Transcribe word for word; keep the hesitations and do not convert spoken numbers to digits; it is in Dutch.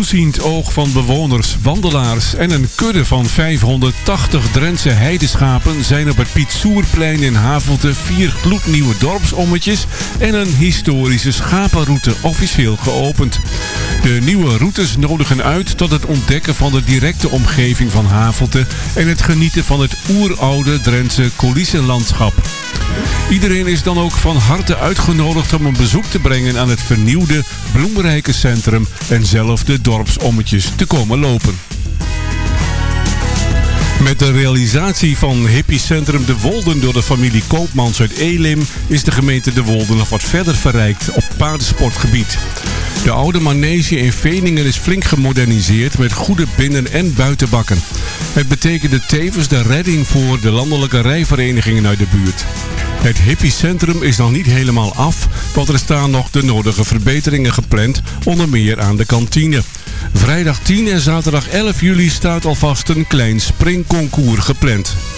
toeziend oog van bewoners, wandelaars en een kudde van vijfhonderdtachtig Drentse heideschapen zijn op het Piet Soerplein in Havelte vier gloednieuwe dorpsommetjes en een historische schapenroute officieel geopend. De nieuwe routes nodigen uit tot het ontdekken van de directe omgeving van Havelte en het genieten van het oeroude Drentse coulissenlandschap. Iedereen is dan ook van harte uitgenodigd om een bezoek te brengen aan het vernieuwde, bloemrijke centrum en zelf de dorpsommetjes te komen lopen. Met de realisatie van hippiecentrum De Wolden door de familie Koopmans uit Elim is de gemeente De Wolden nog wat verder verrijkt op paardensportgebied. De oude manege in Veningen is flink gemoderniseerd met goede binnen- en buitenbakken. Het betekende tevens de redding voor de landelijke rijverenigingen uit de buurt. Het hippiecentrum is nog niet helemaal af, want er staan nog de nodige verbeteringen gepland, onder meer aan de kantine. Vrijdag tien en zaterdag elf juli staat alvast een klein springconcours gepland.